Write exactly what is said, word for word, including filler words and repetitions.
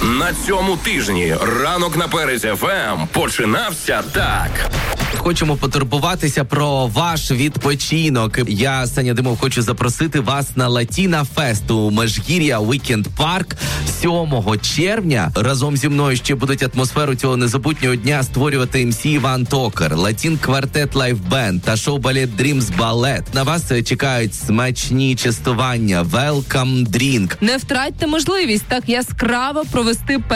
На цьому тижні ранок на Перець еф ем починався так. Хочемо потурбуватися про ваш відпочинок. Я, Саня Димов, хочу запросити вас на Латіна Фест у Межгір'я Вікенд Парк сьомого червня. Разом зі мною ще будуть атмосферу цього незабутнього дня створювати ем сі Іван Токар, Латін Квартет Лайв Бенд та шоу-балет Дрімс Балет. На вас чекають смачні частування, велкам дрінк. Не втратьте можливість так яскраво провести